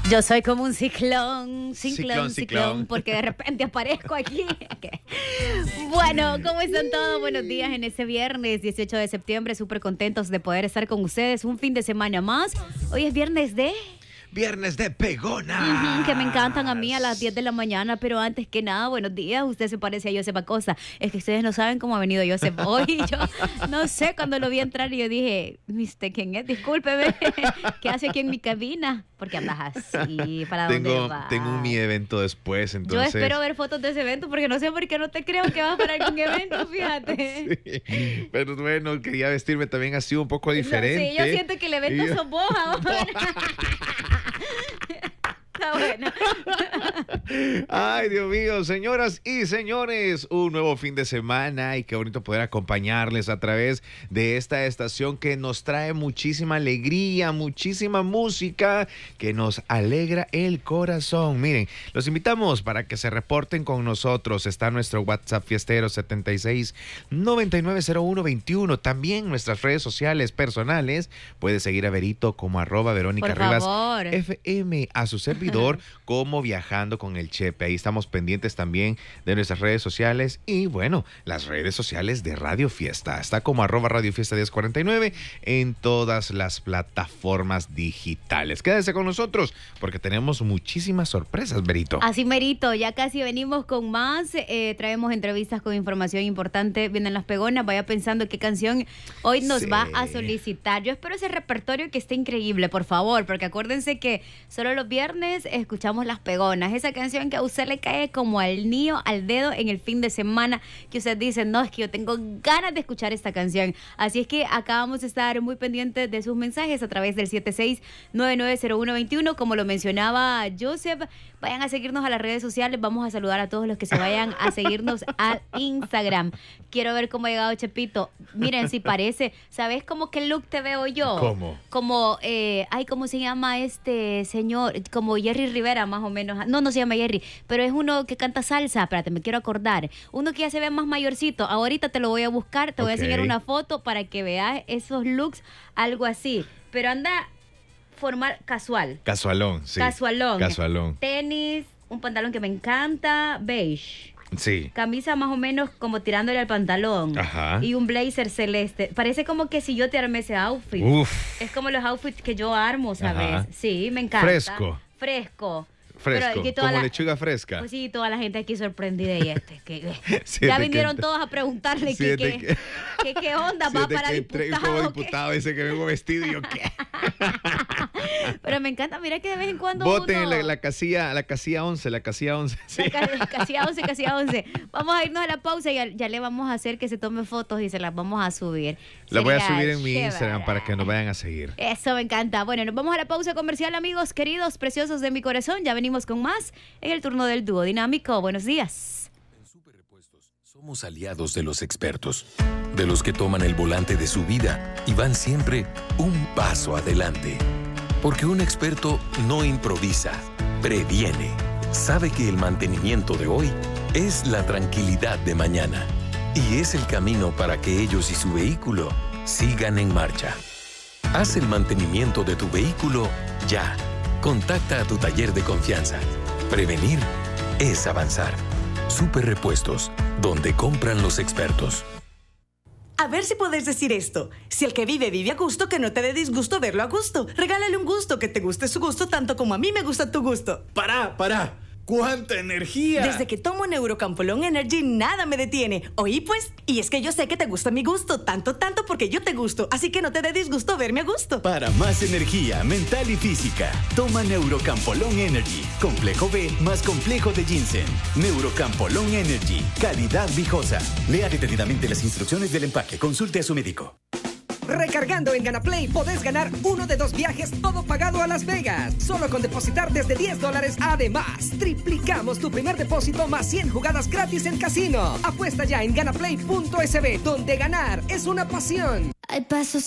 Yo soy como un ciclón, porque de repente aparezco aquí. Bueno, ¿cómo están todos? Buenos días en este viernes 18 de septiembre, súper contentos de poder estar con ustedes un fin de semana más. Hoy es viernes de Pegonas. Que me encantan a mí a las 10 de la mañana, pero antes que nada, buenos días. Usted se parece a Joseph Acosta. Es que ustedes no saben cómo ha venido Joseph hoy. Yo no sé, cuando lo vi entrar y yo dije, ¿Usted quién es? Discúlpeme. ¿Qué hace aquí en mi cabina? Porque andas así, ¿para dónde vas? Tengo mi evento después, entonces... Yo espero ver fotos de ese evento, porque no sé por qué no te creo que vas para algún evento, fíjate. Sí, pero bueno, quería vestirme también así un poco diferente. Sí, yo siento que el evento sos vos ahora. Está bueno. Ay, Dios mío, señoras y señores, un nuevo fin de semana y qué bonito poder acompañarles a través de esta estación que nos trae muchísima alegría, muchísima música que nos alegra el corazón. Miren, los invitamos para que se reporten con nosotros. Está nuestro WhatsApp fiestero 76-990121. También nuestras redes sociales personales. Puede seguir a Verito como @Verónica Rivas FM, a su servidor como Viajando con el Chepe. Ahí estamos pendientes también de nuestras redes sociales y bueno, las redes sociales de Radio Fiesta. Está como @Radio Fiesta 1049 en todas las plataformas digitales. Quédense con nosotros porque tenemos muchísimas sorpresas, Verito. Así merito, ya casi venimos con más. Traemos entrevistas con información importante. Vienen las pegonas, vaya pensando qué canción hoy nos va a solicitar. Yo espero ese repertorio que esté increíble, por favor, porque acuérdense que solo los viernes escuchamos las pegonas, esa canción que a usted le cae como al anillo al dedo en el fin de semana, que usted dice, no, es que yo tengo ganas de escuchar esta canción. Así es que acá vamos a estar muy pendientes de sus mensajes a través del 76-990121, como lo mencionaba Joseph. Vayan a seguirnos a las redes sociales, vamos a saludar a todos los que se vayan a seguirnos al Instagram. Quiero ver cómo ha llegado Chepito. Miren, si parece, ¿sabes cómo qué look te veo yo? ¿Cómo? Como, ¿cómo se llama este señor? Como Jerry Rivera, más o menos. No se llama Jerry, pero es uno que canta salsa. Espérate, me quiero acordar. Uno que ya se ve más mayorcito. Ahorita te lo voy a buscar, te voy a enseñar una foto para que veas esos looks, algo así. Pero anda formal casual. Casualón, sí. Casualón. Tenis, un pantalón que me encanta, beige. Sí. Camisa más o menos como tirándole al pantalón. Ajá. Y un blazer celeste. Parece como que si yo te armé ese outfit. Uf. Es como los outfits que yo armo, ¿sabes? Ajá. Sí, me encanta. Fresco, Pero como lechuga fresca. Pues sí, toda la gente aquí sorprendida y Sí, ya vinieron todos a preguntarle qué onda, va para diputado. Como diputado dice que vengo vestido y yo qué. Pero me encanta, mira que de vez en cuando voten uno... en la casilla 11, la casilla 11. Sí. Casilla 11. Vamos a irnos a la pausa y ya le vamos a hacer que se tome fotos y se las vamos a subir. Las voy a subir en mi Instagram para que nos vayan a seguir. Eso me encanta. Bueno, nos vamos a la pausa comercial, amigos queridos, preciosos de mi corazón. Ya venimos con más en el turno del dúo dinámico. Buenos días. En Super Repuestos somos aliados de los expertos, de los que toman el volante de su vida y van siempre un paso adelante. Porque un experto no improvisa, previene. Sabe que el mantenimiento de hoy es la tranquilidad de mañana. Y es el camino para que ellos y su vehículo sigan en marcha. Haz el mantenimiento de tu vehículo ya. Contacta a tu taller de confianza. Prevenir es avanzar. Super Repuestos, donde compran los expertos. A ver si puedes decir esto. Si el que vive vive a gusto, que no te dé disgusto verlo a gusto. Regálale un gusto, que te guste su gusto tanto como a mí me gusta tu gusto. ¡Para! ¡Cuánta energía! Desde que tomo Neurocampolón Energy, nada me detiene. ¿Oí pues? Y es que yo sé que te gusta mi gusto, tanto porque yo te gusto. Así que no te dé disgusto verme a gusto. Para más energía mental y física, toma Neurocampolón Energy. Complejo B más complejo de ginseng. Neurocampolón Energy. Calidad viejosa. Lea detenidamente las instrucciones del empaque. Consulte a su médico. Recargando en Ganaplay podés ganar uno de 2 viajes todo pagado a Las Vegas. Solo con depositar desde $10. Además, triplicamos tu primer depósito más 100 jugadas gratis en casino. Apuesta ya en ganaplay.sb, donde ganar es una pasión. Hay pasos